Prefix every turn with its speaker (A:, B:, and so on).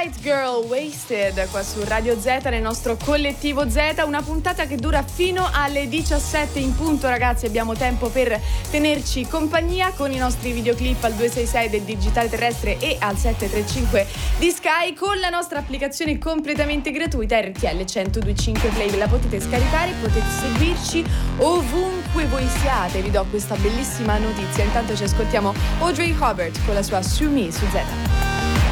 A: White Girl Wasted qua su Radio Z nel nostro collettivo Z, una puntata che dura fino alle 17 in punto, ragazzi. Abbiamo tempo per tenerci compagnia con i nostri videoclip al 266 del digitale terrestre e al 735 di Sky, con la nostra applicazione completamente gratuita RTL 1025 Play. La potete scaricare, potete seguirci ovunque voi siate. Vi do questa bellissima notizia. Intanto ci ascoltiamo Audrey Hobart con la sua Sue Me su Z.